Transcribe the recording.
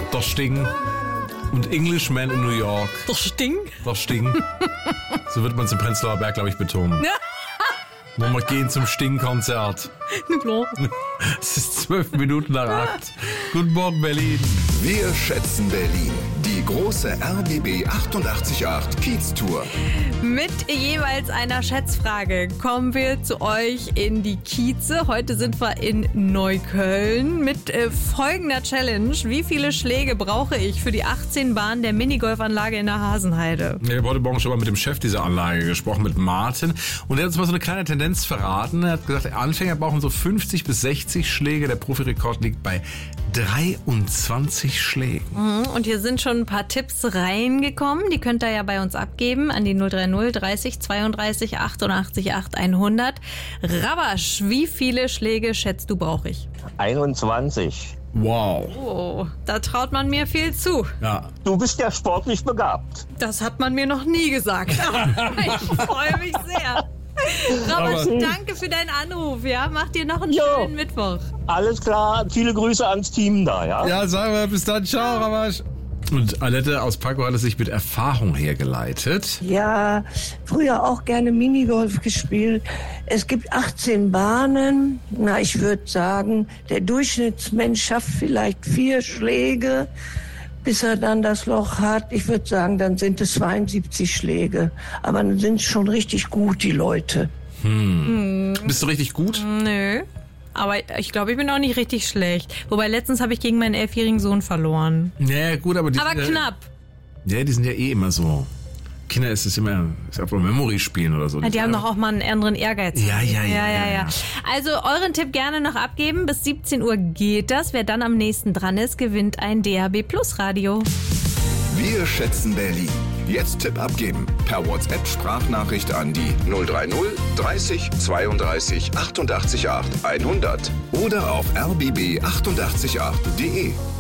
Der Sting und Englishman in New York. Der Sting? Der Sting. So wird man es im Prenzlauer Berg, glaube ich, betonen. Wollen wir gehen zum Sting-Konzert. Na klar. Es ist 12 Minuten nach 8. Guten Morgen, Berlin. Wir schätzen Berlin. Die große RBB 888 Kiez-Tour. Mit jeweils einer Schätzfrage kommen wir zu euch in die Kieze. Heute sind wir in Neukölln mit folgender Challenge. Wie viele Schläge brauche ich für die 18 Bahnen der Minigolfanlage in der Hasenheide? Ich habe heute Morgen schon mal mit dem Chef dieser Anlage gesprochen, mit Martin. Und er hat uns mal so eine kleine Tendenz verraten. Er hat gesagt, Anfänger brauchen so 50 bis 60 Schläge. Der Profirekord liegt bei 23 Schlägen. Und hier sind schon ein paar Tipps reingekommen. Die könnt ihr ja bei uns abgeben an die 030 30 32 88 8 100. Rabasch, wie viele Schläge schätzt du brauche ich? 21. Wow. Oh, da traut man mir viel zu. Ja. Du bist ja sportlich begabt. Das hat man mir noch nie gesagt. Ich freue mich sehr. Rabasch, danke für deinen Anruf. Ja? Mach dir noch einen schönen Mittwoch. Alles klar, viele Grüße ans Team da, ja? Ja, sagen wir bis dann. Ciao, Rabasch. Und Alette aus Pankow hat es sich mit Erfahrung hergeleitet. Ja, früher auch gerne Minigolf gespielt. Es gibt 18 Bahnen. Na, ich würde sagen, der Durchschnittsmensch schafft vielleicht 4 Schläge, bis er dann das Loch hat. Ich würde sagen, dann sind es 72 Schläge. Aber dann sind es schon richtig gut, die Leute. Bist du richtig gut? Nö. Aber ich glaube, ich bin auch nicht richtig schlecht. Wobei letztens habe ich gegen meinen 11-jährigen Sohn verloren. Ja, gut, aber die... Aber knapp. Ja, die sind ja eh immer so. Kinder ist immer Memory spielen oder so. Die haben doch auch mal einen anderen Ehrgeiz. Ja. Also euren Tipp gerne noch abgeben. Bis 17 Uhr geht das. Wer dann am nächsten dran ist, gewinnt ein DAB Plus Radio. Wir schätzen Berlin. Jetzt Tipp abgeben. Per WhatsApp-Sprachnachricht an die 030 30 32 88 8 100. Oder auf rbb888.de.